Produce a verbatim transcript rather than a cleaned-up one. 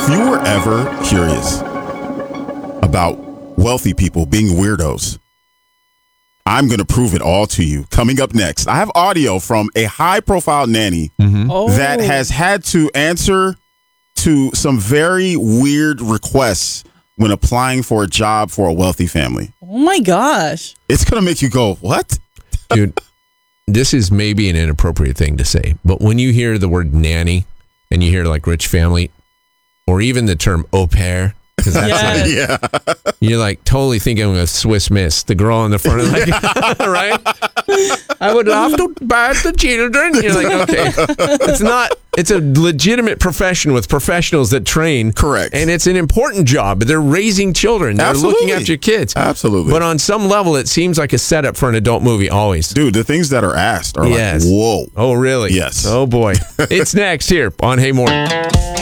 If you were ever curious about wealthy people being weirdos, I'm going to prove it all to you. Coming up next, I have audio from a high-profile nanny Mm-hmm. Oh. that has had to answer to some very weird requests when applying for a job for a wealthy family. Oh my gosh. It's going to make you go, what? Dude, this is maybe an inappropriate thing to say, but when you hear the word nanny and you hear like rich family or even the term au pair, because that's Yes. like, Yeah. you're like totally thinking of Swiss Miss, the girl on the front of like, right? I would love to birth the children. You're like, okay. It's not, it's a legitimate profession with professionals that train. Correct. And it's an important job. They're raising children. They're Absolutely. looking after your kids. Absolutely. But on some level, it seems like a setup for an adult movie always. Dude, the things that are asked are Yes. like, whoa. Oh, really? Yes. Oh, boy. It's next here on Hey Morning.